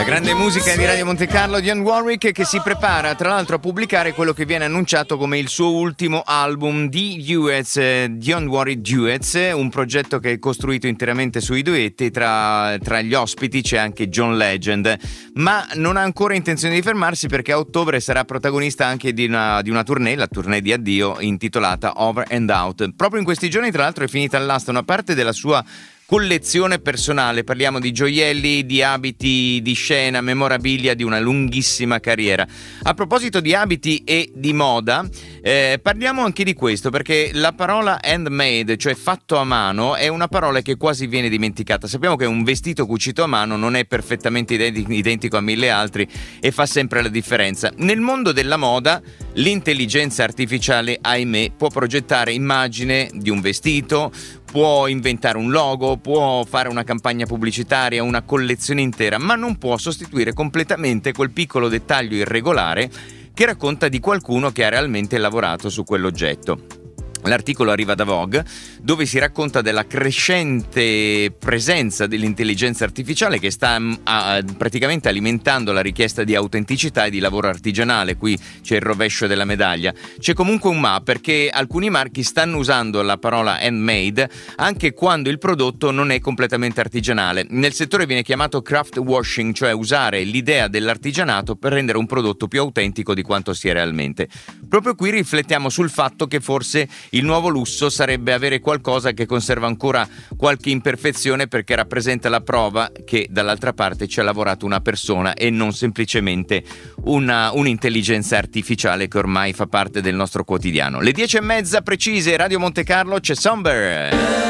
La grande musica di Radio Monte Carlo, Dionne Warwick, che si prepara tra l'altro a pubblicare quello che viene annunciato come il suo ultimo album di Duets, Dionne Warwick Duets, un progetto che è costruito interamente sui duetti. Tra gli ospiti c'è anche John Legend, ma non ha ancora intenzione di fermarsi, perché a ottobre sarà protagonista anche di una tournée, la tournée di addio intitolata Over and Out. Proprio in questi giorni tra l'altro è finita all'asta una parte della sua collezione personale, parliamo di gioielli, di abiti di scena, memorabilia di una lunghissima carriera. A proposito di abiti e di moda, parliamo anche di questo, perché la parola handmade, cioè fatto a mano, è una parola che quasi viene dimenticata. Sappiamo che un vestito cucito a mano non è perfettamente identico a mille altri e fa sempre la differenza. Nel mondo della moda, l'intelligenza artificiale, ahimè, può progettare immagine di un vestito, può inventare un logo, può fare una campagna pubblicitaria, una collezione intera, ma non può sostituire completamente quel piccolo dettaglio irregolare che racconta di qualcuno che ha realmente lavorato su quell'oggetto. L'articolo arriva da Vogue, dove si racconta della crescente presenza dell'intelligenza artificiale che sta praticamente alimentando la richiesta di autenticità e di lavoro artigianale. Qui c'è il rovescio della medaglia. C'è comunque un ma, perché alcuni marchi stanno usando la parola handmade anche quando il prodotto non è completamente artigianale. Nel settore viene chiamato craft washing, cioè usare l'idea dell'artigianato per rendere un prodotto più autentico di quanto sia realmente. Proprio qui riflettiamo sul fatto che forse il nuovo lusso sarebbe avere qualcosa che conserva ancora qualche imperfezione, perché rappresenta la prova che dall'altra parte ci ha lavorato una persona e non semplicemente un'intelligenza artificiale che ormai fa parte del nostro quotidiano. Le 10:30 precise, Radio Monte Carlo, c'è Somber.